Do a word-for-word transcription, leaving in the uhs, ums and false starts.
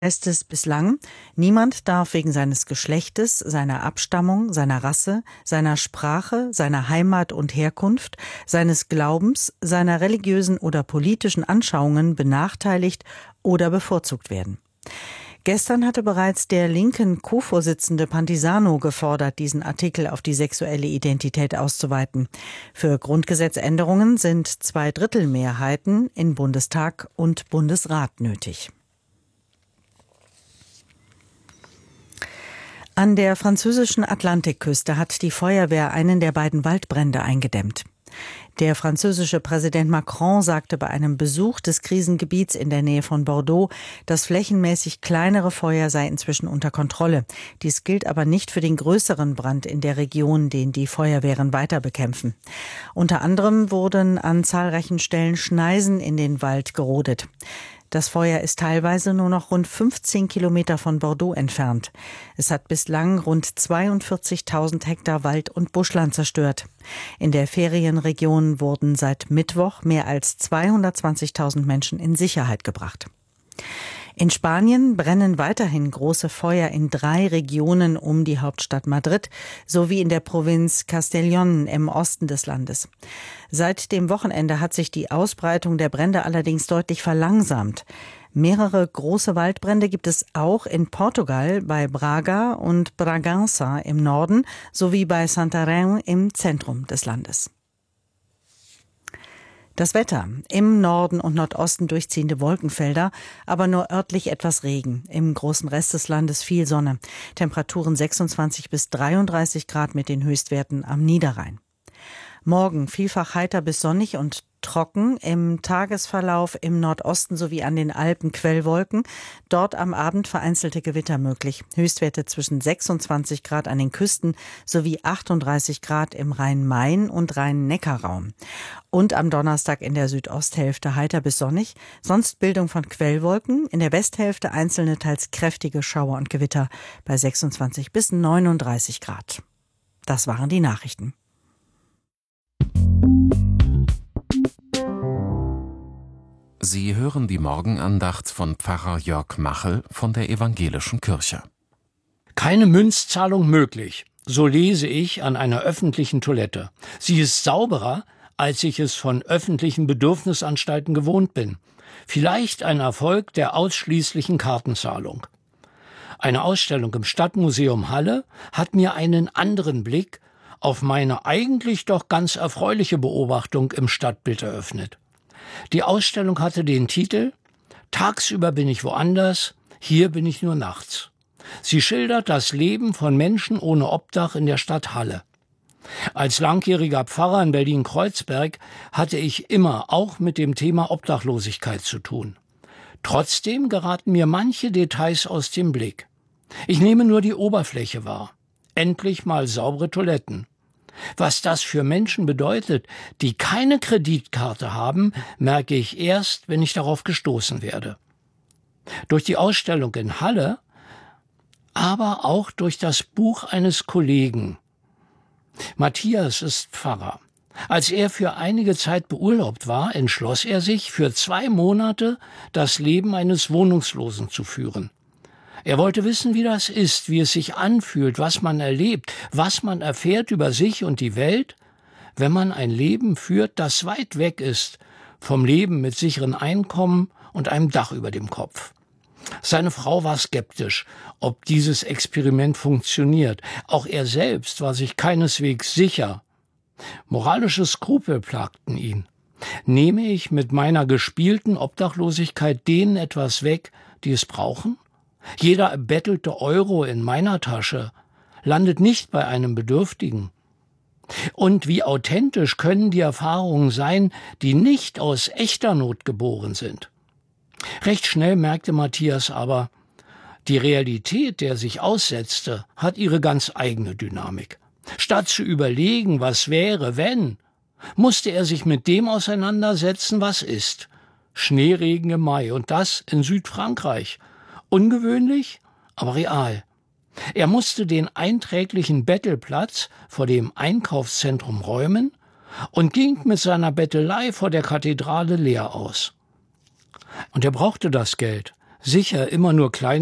Heißt es bislang, niemand darf wegen seines Geschlechtes, seiner Abstammung, seiner Rasse, seiner Sprache, seiner Heimat und Herkunft, seines Glaubens, seiner religiösen oder politischen Anschauungen benachteiligt oder bevorzugt werden. Gestern hatte bereits der linken Co-Vorsitzende Pantisano gefordert, diesen Artikel auf die sexuelle Identität auszuweiten. Für Grundgesetzänderungen sind Zweidrittelmehrheiten in Bundestag und Bundesrat nötig. An der französischen Atlantikküste hat die Feuerwehr einen der beiden Waldbrände eingedämmt. Der französische Präsident Macron sagte bei einem Besuch des Krisengebiets in der Nähe von Bordeaux, das flächenmäßig kleinere Feuer sei inzwischen unter Kontrolle. Dies gilt aber nicht für den größeren Brand in der Region, den die Feuerwehren weiter bekämpfen. Unter anderem wurden an zahlreichen Stellen Schneisen in den Wald gerodet. Das Feuer ist teilweise nur noch rund fünfzehn Kilometer von Bordeaux entfernt. Es hat bislang rund zweiundvierzigtausend Hektar Wald und Buschland zerstört. In der Ferienregion wurden seit Mittwoch mehr als zweihundertzwanzigtausend Menschen in Sicherheit gebracht. In Spanien brennen weiterhin große Feuer in drei Regionen um die Hauptstadt Madrid sowie in der Provinz Castellón im Osten des Landes. Seit dem Wochenende hat sich die Ausbreitung der Brände allerdings deutlich verlangsamt. Mehrere große Waldbrände gibt es auch in Portugal bei Braga und Bragança im Norden sowie bei Santarém im Zentrum des Landes. Das Wetter. Im Norden und Nordosten durchziehende Wolkenfelder, aber nur örtlich etwas Regen. Im großen Rest des Landes viel Sonne. Temperaturen sechsundzwanzig bis dreiunddreißig Grad mit den Höchstwerten am Niederrhein. Morgen vielfach heiter bis sonnig und trocken, im Tagesverlauf im Nordosten sowie an den Alpen Quellwolken, dort am Abend vereinzelte Gewitter möglich. Höchstwerte zwischen sechsundzwanzig Grad an den Küsten sowie achtunddreißig Grad im Rhein-Main- und Rhein-Neckar-Raum. Und am Donnerstag in der Südosthälfte heiter bis sonnig, sonst Bildung von Quellwolken, in der Westhälfte einzelne teils kräftige Schauer und Gewitter bei sechsundzwanzig bis neununddreißig Grad. Das waren die Nachrichten. Sie hören die Morgenandacht von Pfarrer Jörg Machel von der Evangelischen Kirche. Keine Münzzahlung möglich, so lese ich an einer öffentlichen Toilette. Sie ist sauberer, als ich es von öffentlichen Bedürfnisanstalten gewohnt bin. Vielleicht ein Erfolg der ausschließlichen Kartenzahlung. Eine Ausstellung im Stadtmuseum Halle hat mir einen anderen Blick auf meine eigentlich doch ganz erfreuliche Beobachtung im Stadtbild eröffnet. Die Ausstellung hatte den Titel »Tagsüber bin ich woanders, hier bin ich nur nachts«. Sie schildert das Leben von Menschen ohne Obdach in der Stadt Halle. Als langjähriger Pfarrer in Berlin-Kreuzberg hatte ich immer auch mit dem Thema Obdachlosigkeit zu tun. Trotzdem geraten mir manche Details aus dem Blick. Ich nehme nur die Oberfläche wahr. Endlich mal saubere Toiletten. Was das für Menschen bedeutet, die keine Kreditkarte haben, merke ich erst, wenn ich darauf gestoßen werde. Durch die Ausstellung in Halle, aber auch durch das Buch eines Kollegen. Matthias ist Pfarrer. Als er für einige Zeit beurlaubt war, entschloss er sich, für zwei Monate das Leben eines Wohnungslosen zu führen. Er wollte wissen, wie das ist, wie es sich anfühlt, was man erlebt, was man erfährt über sich und die Welt, wenn man ein Leben führt, das weit weg ist vom Leben mit sicheren Einkommen und einem Dach über dem Kopf. Seine Frau war skeptisch, ob dieses Experiment funktioniert. Auch er selbst war sich keineswegs sicher. Moralische Skrupel plagten ihn. Nehme ich mit meiner gespielten Obdachlosigkeit denen etwas weg, die es brauchen? Jeder erbettelte Euro in meiner Tasche landet nicht bei einem Bedürftigen. Und wie authentisch können die Erfahrungen sein, die nicht aus echter Not geboren sind? Recht schnell merkte Matthias aber, die Realität, der sich aussetzte, hat ihre ganz eigene Dynamik. Statt zu überlegen, was wäre, wenn, musste er sich mit dem auseinandersetzen, was ist. Schneeregen im Mai und das in Südfrankreich. Ungewöhnlich, aber real. Er musste den einträglichen Bettelplatz vor dem Einkaufszentrum räumen und ging mit seiner Bettelei vor der Kathedrale leer aus. Und er brauchte das Geld, Sicher immer nur kleine